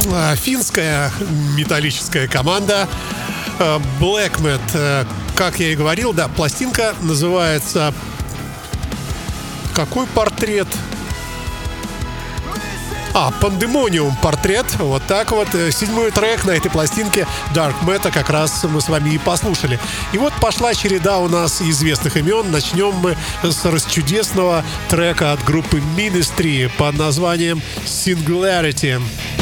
финская металлическая команда Blackmet. Как я и говорил, да, пластинка называется «Какой портрет?» Pandemonium портрет. Вот так вот. 7-й трек на этой пластинке Dark Matter как раз мы с вами и послушали. И вот пошла череда у нас известных имен. Начнем мы с расчудесного трека от группы Ministry под названием Singularity.